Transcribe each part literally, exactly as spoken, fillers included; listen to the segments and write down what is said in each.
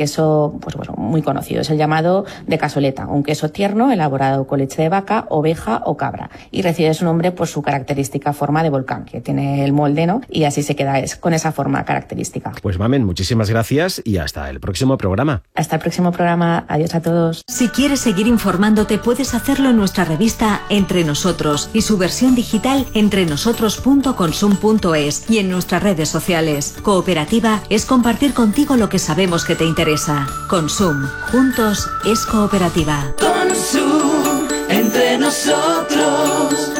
queso pues bueno, muy conocido, es el llamado de cazoleta, un queso tierno elaborado con leche de vaca, oveja o cabra, y recibe su nombre por su característica forma de volcán, que tiene el molde, ¿no? Y así se queda es, con esa forma característica. Pues Mamen, muchísimas gracias y hasta el próximo programa. Hasta el próximo programa, adiós a todos. Si quieres seguir informándote, puedes hacerlo en nuestra revista Entre Nosotros y su versión digital entrenosotros punto consum punto es y en nuestras redes sociales. Cooperativa es compartir contigo lo que sabemos que te interesa. Consum, juntos es cooperativa. Consum, entre nosotros.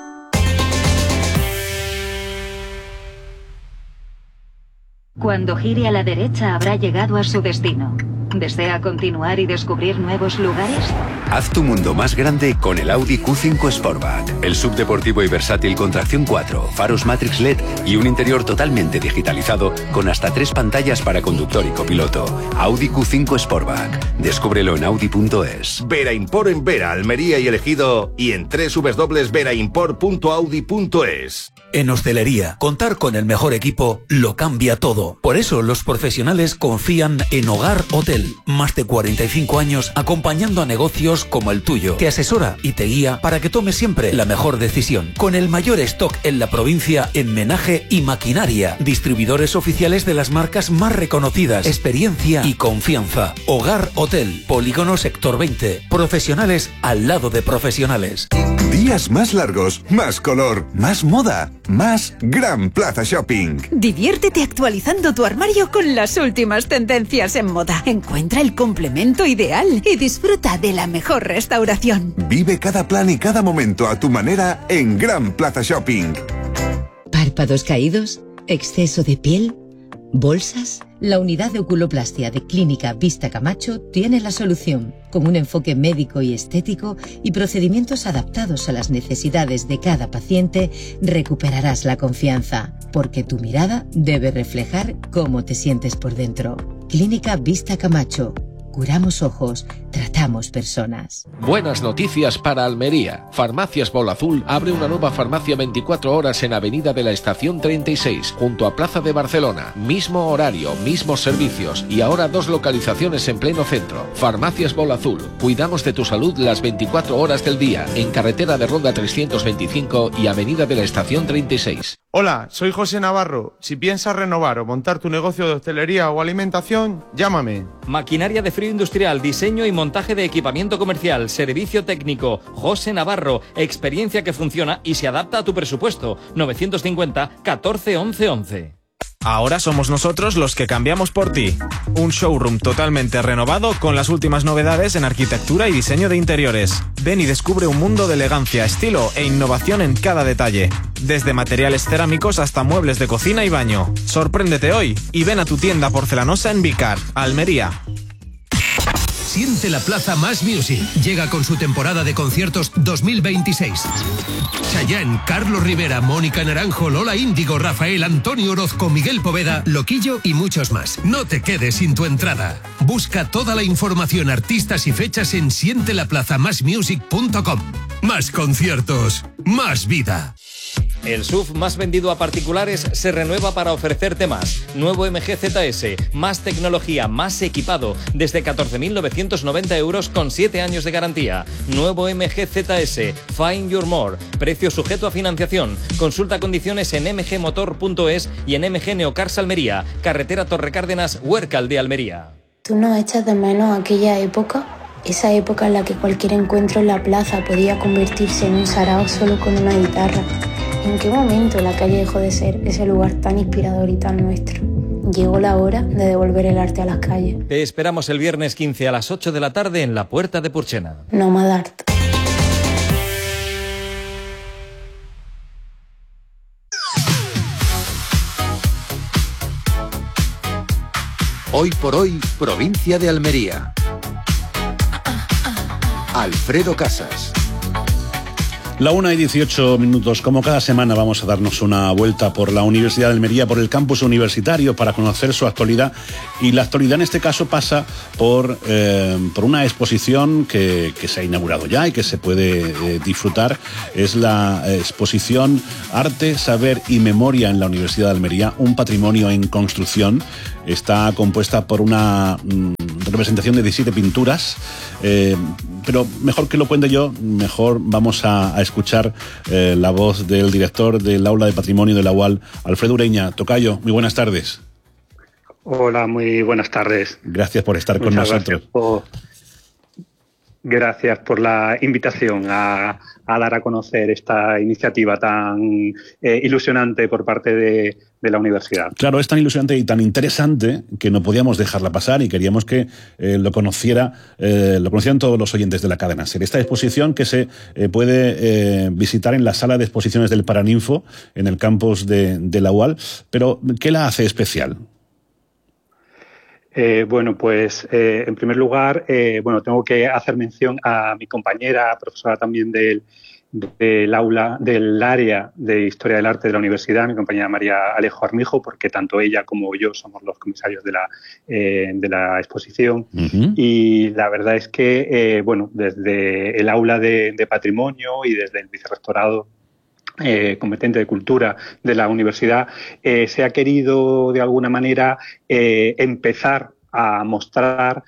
Cuando gire a la derecha habrá llegado a su destino. ¿Desea continuar y descubrir nuevos lugares? Haz tu mundo más grande con el Audi Q cinco Sportback. El subdeportivo y versátil con tracción cuatro, faros Matrix L E D y un interior totalmente digitalizado con hasta tres pantallas para conductor y copiloto. Audi Q cinco Sportback. Descúbrelo en audi punto es. Vera Import en Vera, Almería y El Ejido y en doble u doble u doble u punto vera import punto audi punto es. En hostelería, contar con el mejor equipo lo cambia todo. Por eso los profesionales confían en Hogar Hotel. Más de cuarenta y cinco años acompañando a negocios como el tuyo. Te asesora y te guía para que tomes siempre la mejor decisión. Con el mayor stock en la provincia en menaje y maquinaria. Distribuidores oficiales de las marcas más reconocidas. Experiencia y confianza. Hogar Hotel. Polígono Sector veinte. Profesionales al lado de profesionales. Días más largos, más color, más moda, más Gran Plaza Shopping. Diviértete actualizando tu armario con las últimas tendencias en moda. Encuentra el complemento ideal y disfruta de la mejor restauración. Vive cada plan y cada momento a tu manera en Gran Plaza Shopping. ¿Párpados caídos? ¿Exceso de piel? ¿Bolsas? La unidad de oculoplastia de Clínica Vista Camacho tiene la solución. Con un enfoque médico y estético y procedimientos adaptados a las necesidades de cada paciente, recuperarás la confianza, porque tu mirada debe reflejar cómo te sientes por dentro. Clínica Vista Camacho. Curamos ojos, tratamos personas. Buenas noticias para Almería. Farmacias Bola Azul abre una nueva farmacia veinticuatro horas en Avenida de la Estación treinta y seis, junto a Plaza de Barcelona. Mismo horario, mismos servicios y ahora dos localizaciones en pleno centro. Farmacias Bola Azul. Cuidamos de tu salud las veinticuatro horas del día, en carretera de Ronda trescientos veinticinco y Avenida de la Estación treinta y seis. Hola, soy José Navarro. Si piensas renovar o montar tu negocio de hostelería o alimentación, llámame. Maquinaria de frío industrial, diseño y montaje de equipamiento comercial, servicio técnico. José Navarro, experiencia que funciona y se adapta a tu presupuesto. novecientos cincuenta, catorce, once, once. Ahora somos nosotros los que cambiamos por ti. Un showroom totalmente renovado con las últimas novedades en arquitectura y diseño de interiores. Ven y descubre un mundo de elegancia, estilo e innovación en cada detalle. Desde materiales cerámicos hasta muebles de cocina y baño. Sorpréndete hoy y ven a tu tienda porcelanosa en Vicar, Almería. Siente la Plaza Más Music. Llega con su temporada de conciertos dos mil veintiséis. Chayanne, Carlos Rivera, Mónica Naranjo, Lola Índigo, Rafael, Antonio Orozco, Miguel Poveda, Loquillo y muchos más. No te quedes sin tu entrada. Busca toda la información, artistas y fechas en siente la plaza más music punto com. Más conciertos, más vida. El S U V más vendido a particulares se renueva para ofrecerte más. Nuevo M G Z S, más tecnología, más equipado, desde catorce mil novecientos noventa euros con siete años de garantía. Nuevo M G Z S, Find Your More, precio sujeto a financiación. Consulta condiciones en m g motor punto es y en M G Neocars Almería, carretera Torrecárdenas, Huércal de Almería. ¿Tú no echas de menos aquella época? Esa época en la que cualquier encuentro en la plaza podía convertirse en un sarao solo con una guitarra. ¿En qué momento la calle dejó de ser ese lugar tan inspirador y tan nuestro? Llegó la hora de devolver el arte a las calles. Te esperamos el viernes quince a las ocho de la tarde en la Puerta de Purchena. Nomad Art. Hoy por hoy, provincia de Almería. Alfredo Casas. La una y dieciocho minutos. Como cada semana vamos a darnos una vuelta por la Universidad de Almería, por el campus universitario, para conocer su actualidad. Y la actualidad en este caso pasa por, eh, por una exposición que, que se ha inaugurado ya y que se puede eh, disfrutar. Es la exposición Arte, Saber y Memoria en la Universidad de Almería, un patrimonio en construcción. Está compuesta por una mm, representación de diecisiete pinturas, eh, pero mejor que lo cuente yo, mejor vamos a, a escuchar eh, la voz del director del Aula de Patrimonio de la U A L, Alfredo Ureña. Tocayo, muy buenas tardes. Hola, muy buenas tardes. Gracias por estar Muchas con nosotros. Gracias por, gracias por la invitación a, a dar a conocer esta iniciativa tan eh, ilusionante por parte de, de la universidad. Claro, es tan ilusionante y tan interesante que no podíamos dejarla pasar y queríamos que eh, lo conociera, eh, lo conocieran todos los oyentes de la cadena SER. Esta exposición que se eh, puede eh, visitar en la sala de exposiciones del Paraninfo, en el campus de, de la U A L. Pero, ¿qué la hace especial? Eh, bueno, pues eh, en primer lugar, eh, bueno, tengo que hacer mención a mi compañera, profesora también del, del aula, del área de Historia del Arte de la Universidad, mi compañera María Alejo Armijo, porque tanto ella como yo somos los comisarios de la, eh, de la exposición. Uh-huh. Y la verdad es que, eh, bueno, desde el aula de, de Patrimonio y desde el vicerrectorado Eh, competente de cultura de la universidad, eh, se ha querido de alguna manera eh, empezar a mostrar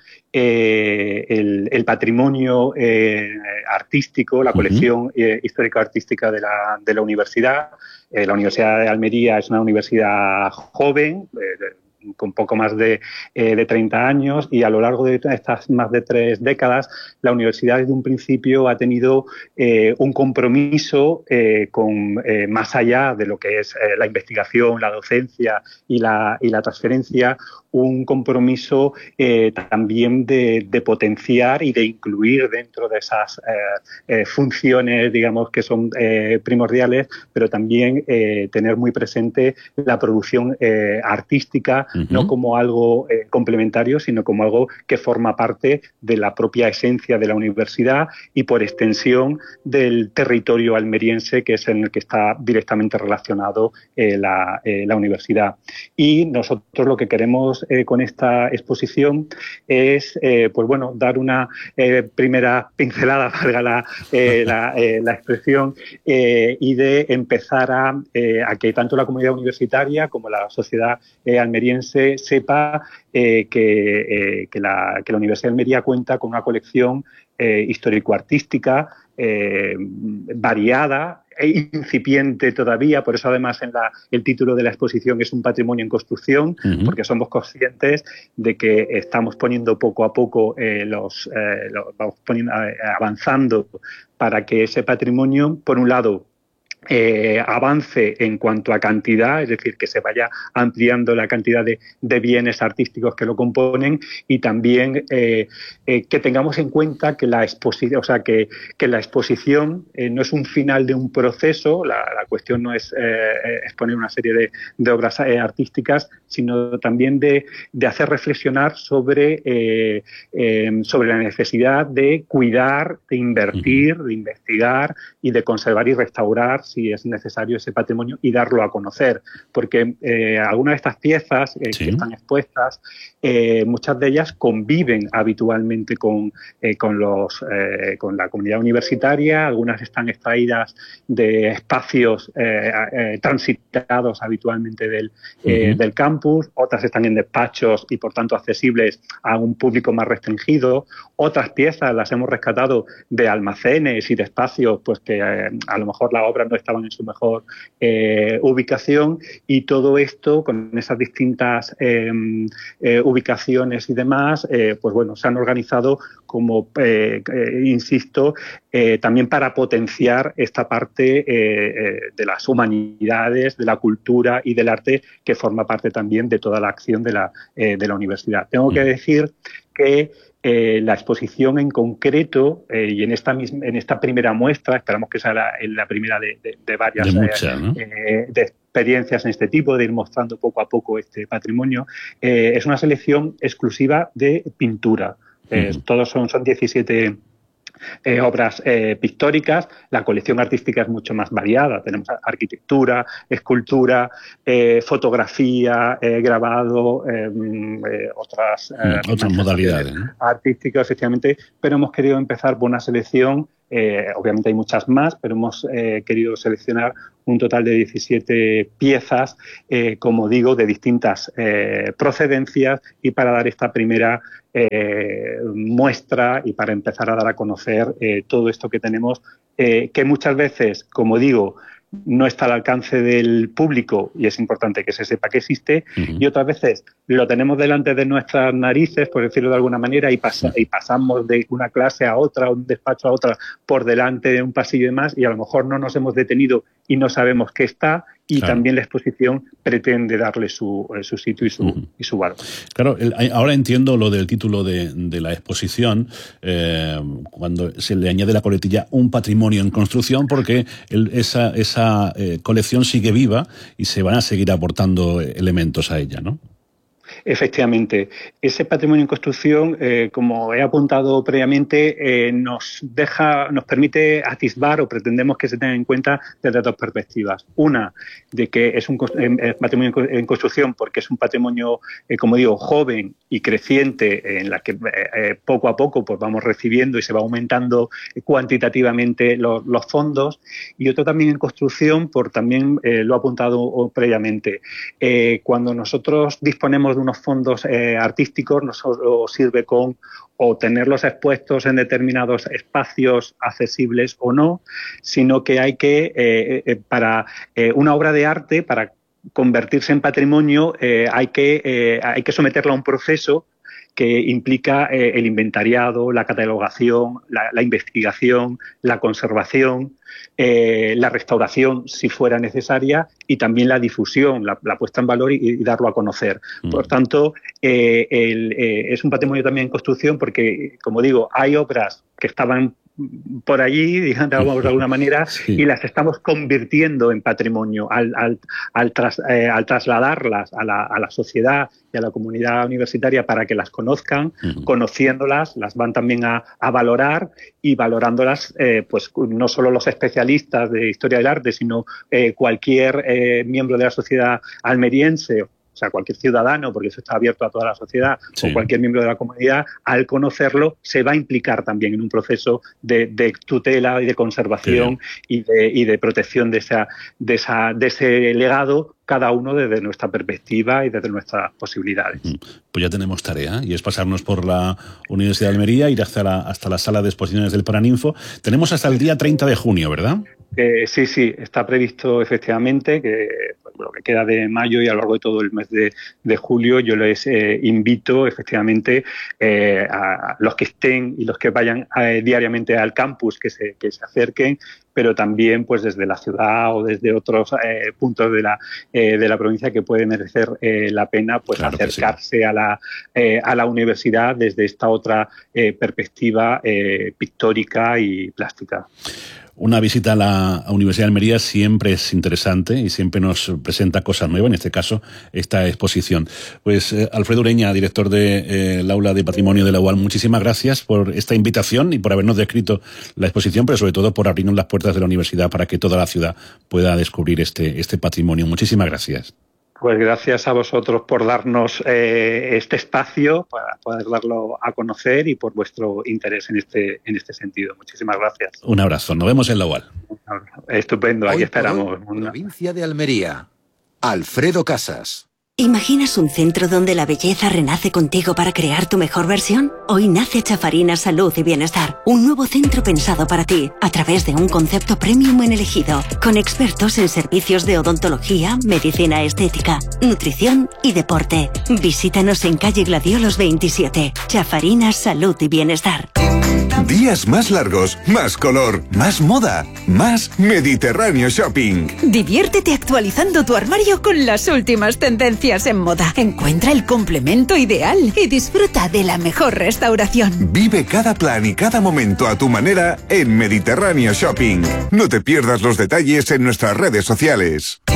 eh, el, el patrimonio eh, artístico, la colección uh-huh. eh, histórico-artística de la, de la universidad. Eh, la Universidad de Almería es una universidad joven, eh, con poco más de, eh, de treinta años, y a lo largo de estas más de tres décadas la universidad desde un principio ha tenido eh, un compromiso eh, con eh, más allá de lo que es eh, la investigación, la docencia y la, y la transferencia, un compromiso eh, también de, de potenciar y de incluir dentro de esas eh, eh, funciones, digamos, que son eh, primordiales, pero también eh, tener muy presente la producción eh, artística, uh-huh. no como algo eh, complementario, sino como algo que forma parte de la propia esencia de la universidad y, por extensión, del territorio almeriense, que es en el que está directamente relacionado eh, la, eh, la universidad. Y nosotros lo que queremos Eh, con esta exposición es, eh, pues bueno, dar una eh, primera pincelada, valga la, eh, la, eh, la expresión, eh, y de empezar a, eh, a que tanto la comunidad universitaria como la sociedad eh, almeriense sepa eh, que, eh, que, la, que la Universidad de Almería cuenta con una colección eh, histórico-artística eh, variada e incipiente todavía, por eso además en la, el título de la exposición es un patrimonio en construcción, uh-huh. porque somos conscientes de que estamos poniendo poco a poco eh, los, eh, los vamos poniendo, eh, avanzando para que ese patrimonio, por un lado, Eh, avance en cuanto a cantidad, es decir, que se vaya ampliando la cantidad de, de bienes artísticos que lo componen, y también eh, eh, que tengamos en cuenta que la exposición, o sea, que, que la exposición eh, no es un final de un proceso, la, la cuestión no es eh, exponer una serie de, de obras eh, artísticas, sino también de, de hacer reflexionar sobre, eh, eh, sobre la necesidad de cuidar, de invertir, de investigar y de conservar y restaurar, si es necesario, ese patrimonio y darlo a conocer, porque eh, algunas de estas piezas eh, sí. que están expuestas, eh, muchas de ellas conviven habitualmente con, eh, con, los, eh, con la comunidad universitaria, algunas están extraídas de espacios eh, eh, transitados habitualmente del, eh, uh-huh. del campus, otras están en despachos y por tanto accesibles a un público más restringido, otras piezas las hemos rescatado de almacenes y de espacios pues que eh, a lo mejor la obra no estaban en su mejor eh, ubicación, y todo esto con esas distintas eh, eh, ubicaciones y demás, eh, pues bueno, se han organizado como, eh, eh, insisto, eh, también para potenciar esta parte eh, eh, de las humanidades, de la cultura y del arte, que forma parte también de toda la acción de la, eh, de la universidad. Tengo que decir que Eh, la exposición en concreto, eh, y en esta misma, en esta primera muestra, esperamos que sea la, la primera de, de, de varias de, mucha, eh, ¿no? eh, de experiencias en este tipo, de ir mostrando poco a poco este patrimonio, eh, es una selección exclusiva de pintura. Eh, uh-huh. Todos son, son diecisiete eh, obras eh, pictóricas. La colección artística es mucho más variada. Tenemos arquitectura, escultura, eh, fotografía, eh, grabado, eh, eh, otras, eh, otras modalidades, ¿no? Artísticas, efectivamente, pero hemos querido empezar por una selección. Eh, obviamente hay muchas más, pero hemos eh, querido seleccionar un total de diecisiete piezas, eh, como digo, de distintas eh, procedencias, y para dar esta primera eh, muestra y para empezar a dar a conocer eh, todo esto que tenemos, eh, que muchas veces, como digo, no está al alcance del público y es importante que se sepa que existe, uh-huh. y otras veces lo tenemos delante de nuestras narices, por decirlo de alguna manera, y, pasa, y pasamos de una clase a otra, un despacho a otra, por delante de un pasillo y demás, y a lo mejor no nos hemos detenido y no sabemos qué está, y claro. también la exposición pretende darle su, su sitio y su, uh-huh. y su valor. Claro, el, ahora entiendo lo del título de, de la exposición, eh, cuando se le añade la coletilla un patrimonio en construcción, porque el, esa, esa eh, colección sigue viva y se van a seguir aportando elementos a ella, ¿no? Efectivamente, ese patrimonio en construcción, eh, como he apuntado previamente, eh, nos deja, nos permite atisbar, o pretendemos que se tenga en cuenta desde dos perspectivas. Una, de que es un eh, patrimonio en construcción porque es un patrimonio, eh, como digo, joven y creciente, en la que eh, poco a poco pues vamos recibiendo y se va aumentando cuantitativamente los, los fondos. Y otro también en construcción, por también eh, lo he apuntado previamente, eh, cuando nosotros disponemos de unos fondos eh, artísticos, no solo sirve con o tenerlos expuestos en determinados espacios accesibles o no, sino que hay que, eh, eh, para eh, una obra de arte, para convertirse en patrimonio, eh, hay que, eh, hay que someterla a un proceso que implica eh, el inventariado, la catalogación, la, la investigación, la conservación, eh, la restauración, si fuera necesaria, y también la difusión, la, la puesta en valor y, y darlo a conocer. Mm. Por tanto, eh, el, eh, es un patrimonio también en construcción porque, como digo, hay obras que estaban por allí, digamos de alguna manera, sí. y las estamos convirtiendo en patrimonio al, al, al, tras, eh, al trasladarlas a la, a la sociedad y a la comunidad universitaria para que las conozcan, uh-huh. conociéndolas, las van también a, a valorar, y valorándolas, eh, pues no solo los especialistas de historia del arte, sino eh, cualquier eh, miembro de la sociedad almeriense, o sea, cualquier ciudadano, porque eso está abierto a toda la sociedad, sí. o cualquier miembro de la comunidad, al conocerlo, se va a implicar también en un proceso de, de tutela y de conservación y de, y de protección de, esa, de, esa, de ese legado, cada uno desde nuestra perspectiva y desde nuestras posibilidades. Pues ya tenemos tarea, y es pasarnos por la Universidad de Almería, ir hasta la, hasta la sala de exposiciones del Paraninfo. Tenemos hasta el día treinta de junio, ¿verdad? Eh, sí, sí, está previsto efectivamente que pues, lo que queda de mayo y a lo largo de todo el mes de, de julio, yo les eh, invito efectivamente eh, a los que estén y los que vayan eh, diariamente al campus que se, que se acerquen, pero también pues desde la ciudad o desde otros eh, puntos de la eh, de la provincia que puede merecer eh, la pena pues claro acercarse sí. a la eh, a la universidad desde esta otra eh, perspectiva eh, pictórica y plástica. Una visita a la Universidad de Almería siempre es interesante y siempre nos presenta cosas nuevas, en este caso esta exposición. Pues eh, Alfredo Ureña, director del de, eh, Aula de Patrimonio de la U A L, muchísimas gracias por esta invitación y por habernos descrito la exposición, pero sobre todo por abrirnos las puertas de la universidad para que toda la ciudad pueda descubrir este, este patrimonio. Muchísimas gracias. Pues gracias a vosotros por darnos eh, este espacio para poder darlo a conocer y por vuestro interés en este en este sentido. Muchísimas gracias. Un abrazo. Nos vemos en la U A L. Estupendo. Ahí esperamos. Provincia de Almería. Alfredo Casas. ¿Imaginas un centro donde la belleza renace contigo para crear tu mejor versión? Hoy nace Chafarinas Salud y Bienestar, un nuevo centro pensado para ti, a través de un concepto premium en Elegido, con expertos en servicios de odontología, medicina estética, nutrición y deporte. Visítanos en calle Gladiolos veintisiete. Chafarinas Salud y Bienestar. Días más largos, más color, más moda, más Mediterráneo Shopping. Diviértete actualizando tu armario con las últimas tendencias en moda. Encuentra el complemento ideal y disfruta de la mejor restauración. Vive cada plan y cada momento a tu manera en Mediterráneo Shopping. No te pierdas los detalles en nuestras redes sociales.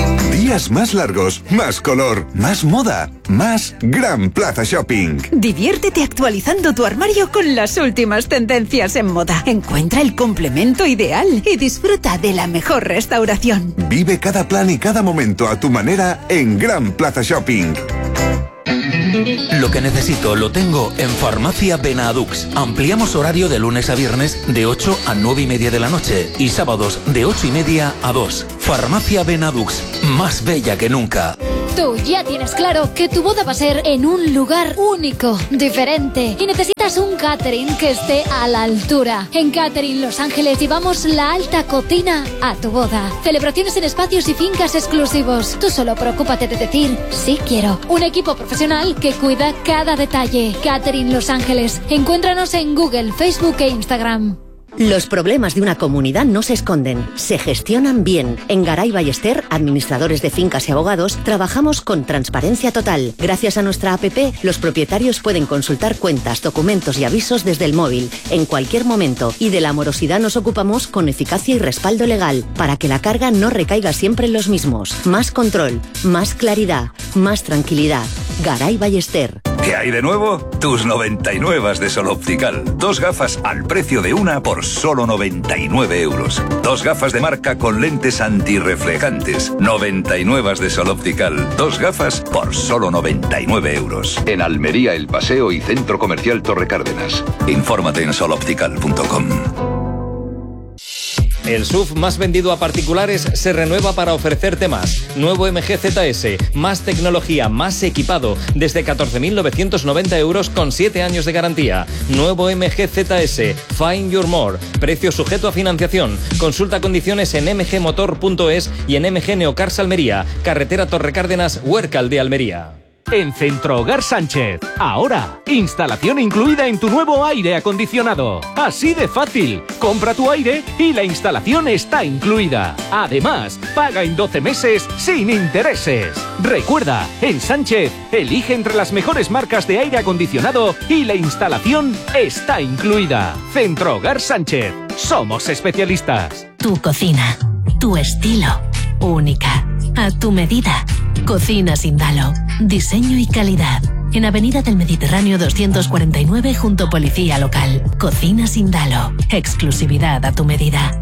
Días más largos, más color, más moda, más Gran Plaza Shopping. Diviértete actualizando tu armario con las últimas tendencias en moda. Encuentra el complemento ideal y disfruta de la mejor restauración. Vive cada plan y cada momento a tu manera en Gran Plaza Shopping. Lo que necesito lo tengo en Farmacia Benadux. Ampliamos horario de lunes a viernes de ocho a nueve y media de la noche y sábados de ocho y media a dos. Farmacia Benadux, más bella que nunca. Tú ya tienes claro que tu boda va a ser en un lugar único, diferente, y necesitas un catering que esté a la altura. En Catering Los Ángeles llevamos la alta cocina a tu boda. Celebraciones en espacios y fincas exclusivos. Tú solo preocúpate de decir sí quiero. Un equipo profesional que cuida cada detalle. Catering Los Ángeles. Encuéntranos en Google, Facebook e Instagram. Los problemas de una comunidad no se esconden, se gestionan bien. En Garay Ballester, administradores de fincas y abogados, trabajamos con transparencia total. Gracias a nuestra app, los propietarios pueden consultar cuentas, documentos y avisos desde el móvil, en cualquier momento. Y de la morosidad nos ocupamos con eficacia y respaldo legal, para que la carga no recaiga siempre en los mismos. Más control, más claridad, más tranquilidad. Garay Ballester. ¿Qué hay de nuevo? Tus noventa y nueve de Sol Optical. Dos gafas al precio de una por solo noventa y nueve euros. Dos gafas de marca con lentes antirreflejantes. noventa y nueve de Sol Optical. Dos gafas por solo noventa y nueve euros. En Almería, El Paseo y Centro Comercial Torre Cárdenas. Infórmate en sol optical punto com. El S U V más vendido a particulares se renueva para ofrecerte más. Nuevo M G Z S, más tecnología, más equipado, desde catorce mil novecientos noventa euros con siete años de garantía. Nuevo M G Z S, Find Your More, precio sujeto a financiación. Consulta condiciones en m g motor punto es y en M G Neocars Almería, carretera Torre Cárdenas, Huércal de Almería. En Centro Hogar Sánchez, ahora, instalación incluida en tu nuevo aire acondicionado. Así de fácil, compra tu aire y la instalación está incluida. Además, paga en doce meses sin intereses. Recuerda, en Sánchez, elige entre las mejores marcas de aire acondicionado y la instalación está incluida. Centro Hogar Sánchez, somos especialistas. Tu cocina, tu estilo, única, a tu medida. Cocina Sindalo. Diseño y calidad. En Avenida del Mediterráneo doscientos cuarenta y nueve junto Policía Local. Cocina Sindalo. Exclusividad a tu medida.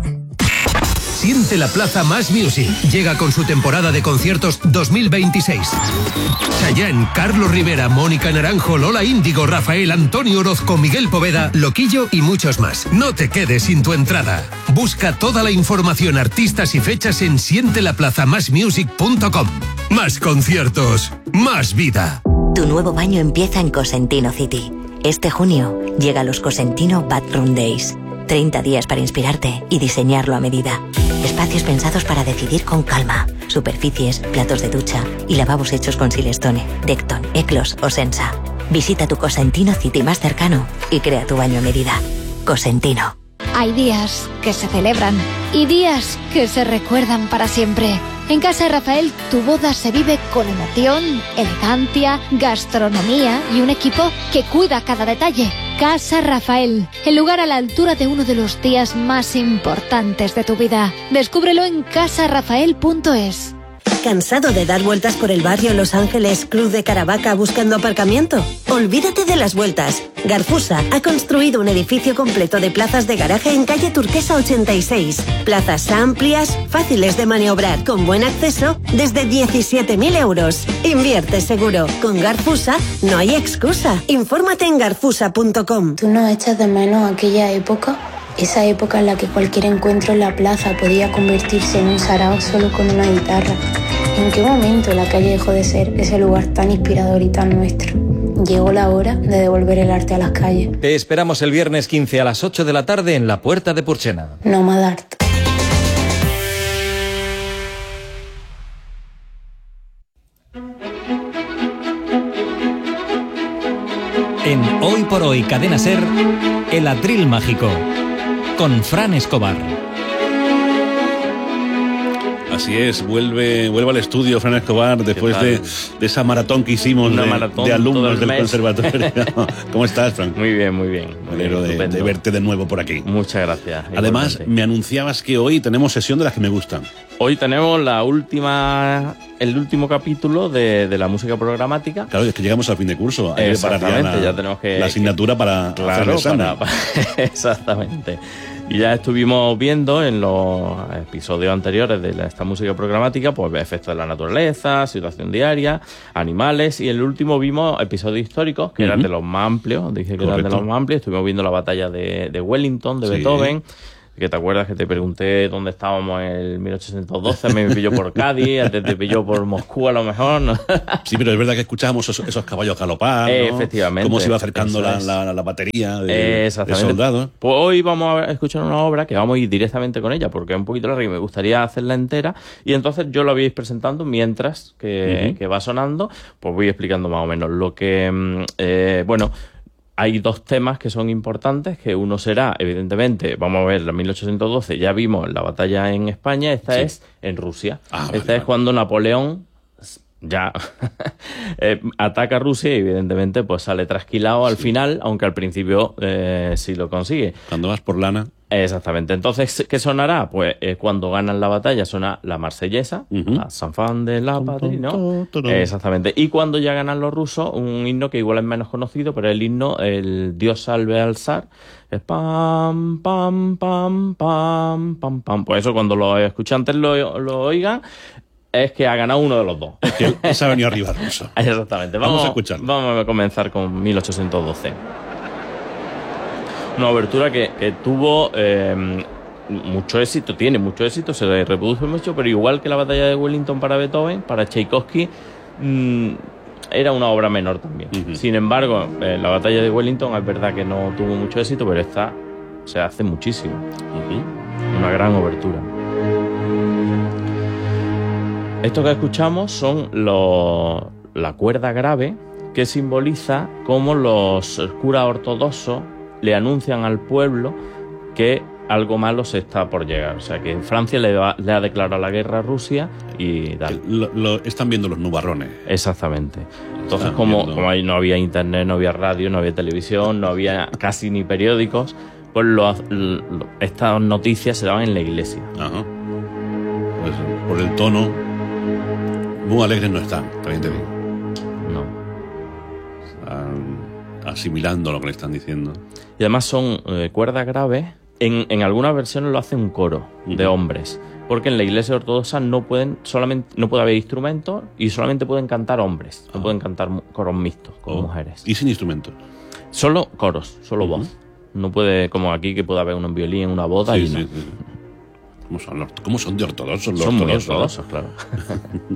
Siente la Plaza Más Music. Llega con su temporada de conciertos dos mil veintiséis. Chayanne, Carlos Rivera, Mónica Naranjo, Lola Índigo, Rafael, Antonio Orozco, Miguel Poveda, Loquillo y muchos más. No te quedes sin tu entrada. Busca toda la información, artistas y fechas en siente la plaza más music punto com. Más conciertos, más vida. Tu nuevo baño empieza en Cosentino City. Este junio llega los Cosentino Bathroom Days. treinta días para inspirarte y diseñarlo a medida. Espacios pensados para decidir con calma. Superficies, platos de ducha y lavabos hechos con Silestone, Decton, Eclos o Sensa. Visita tu Cosentino City más cercano y crea tu baño a medida. Cosentino. Hay días que se celebran y días que se recuerdan para siempre. En Casa Rafael, tu boda se vive con emoción, elegancia, gastronomía y un equipo que cuida cada detalle. Casa Rafael, el lugar a la altura de uno de los días más importantes de tu vida. Descúbrelo en casa rafael punto es. ¿Cansado de dar vueltas por el barrio Los Ángeles, Cruz de Caravaca buscando aparcamiento? Olvídate de las vueltas. Garfusa ha construido un edificio completo de plazas de garaje en calle Turquesa ochenta y seis. Plazas amplias, fáciles de maniobrar, con buen acceso, desde diecisiete mil euros. Invierte seguro. Con Garfusa no hay excusa. Infórmate en garfusa punto com. ¿Tú no echas de menos aquella época? Esa época en la que cualquier encuentro en la plaza podía convertirse en un sarao solo con una guitarra. ¿En qué momento la calle dejó de ser ese lugar tan inspirador y tan nuestro? Llegó la hora de devolver el arte a las calles. Te esperamos el viernes quince a las ocho de la tarde en la Puerta de Purchena. Nomad Art. En Hoy por Hoy Cadena Ser, el Atril Mágico, con Fran Escobar. Así es, vuelve, vuelve al estudio Fran Escobar después de, de esa maratón que hicimos de, de alumnos del mes. Conservatorio. ¿Cómo estás, Fran? Muy bien, muy bien. Me alegro de, de verte de nuevo por aquí. Muchas gracias. Además, igualmente. Me anunciabas que hoy tenemos sesión de las que me gustan. Hoy tenemos la última, el último capítulo de, de la música programática. Claro, es que llegamos al fin de curso. Hay Exactamente, que la, ya tenemos que... La asignatura para claro, hacer el examen. Para, para, exactamente. Y ya estuvimos viendo en los episodios anteriores de la, esta música programática, pues efectos de la naturaleza, situación diaria, animales, y en el último vimos episodios históricos, que uh-huh. eran de los más amplios, dije que Correcto. eran de los más amplios. Estuvimos viendo la batalla de, de Wellington, de sí. Beethoven, que te acuerdas que te pregunté dónde estábamos en el mil ochocientos doce, me pilló por Cádiz, antes te pilló por Moscú a lo mejor, ¿no? Sí, pero es verdad que escuchábamos esos, esos caballos galopar, ¿no? Eh, efectivamente. Cómo se iba acercando la, la, la batería de, eh, de soldados. Pues hoy vamos a escuchar una obra que vamos a ir directamente con ella, porque es un poquito larga y me gustaría hacerla entera, y entonces yo la voy a ir presentando mientras que, uh-huh. que va sonando, pues voy explicando más o menos lo que, eh, bueno... Hay dos temas que son importantes, que uno será, evidentemente, vamos a ver, en mil ochocientos doce ya vimos la batalla en España, esta sí. es en Rusia. Ah, esta vale, es vale. cuando Napoleón ya eh, ataca a Rusia y evidentemente pues sale trasquilado sí. al final, aunque al principio eh, sí lo consigue. Cuando vas por lana. Exactamente. Entonces, ¿qué sonará? Pues eh, cuando ganan la batalla suena la marsellesa, uh-huh. la Sanfán de la patria, ¿no? Exactamente. Y cuando ya ganan los rusos, un himno que igual es menos conocido, pero el himno, el Dios salve al zar, es pam, pam, pam, pam, pam, pam. Pues eso cuando los escuchantes lo, lo oigan, es que ha ganado uno de los dos. Es que se ha venido arriba ruso. Exactamente. Vamos, vamos a escucharlo. Vamos a comenzar con mil ochocientos doce. Una obertura que, que tuvo eh, mucho éxito, tiene mucho éxito, se le reproduce mucho, pero igual que la batalla de Wellington para Beethoven, para Tchaikovsky, mmm, era una obra menor también. Uh-huh. Sin embargo, eh, la batalla de Wellington es verdad que no tuvo mucho éxito, pero esta se hace muchísimo. Uh-huh. Una gran obertura. Esto que escuchamos son los, la cuerda grave, que simboliza cómo los curas ortodoxos le anuncian al pueblo que algo malo se está por llegar. O sea, que Francia le, va, le ha declarado la guerra a Rusia y tal. Lo, lo están viendo los nubarrones. Exactamente. Entonces, como, como ahí no había internet, no había radio, no había televisión, no había casi ni periódicos, pues lo, lo, estas noticias se daban en la iglesia. Ajá. Pues por el tono, muy alegres no están, también te digo. No. Están asimilando lo que le están diciendo. Y además son eh, cuerdas graves. En, en algunas versiones lo hace un coro uh-huh. de hombres, porque en la iglesia ortodoxa no pueden solamente no puede haber instrumentos y solamente pueden cantar hombres, uh-huh. no pueden cantar coros mixtos con uh-huh. mujeres. ¿Y sin instrumentos? Solo coros, solo uh-huh. voz. No puede, como aquí, que pueda haber uno en violín en una boda. Sí, y sí, no. sí. ¿Cómo son, los, ¿Cómo son de ortodoxos los son ortodoxos? Son muy ortodoxos, claro.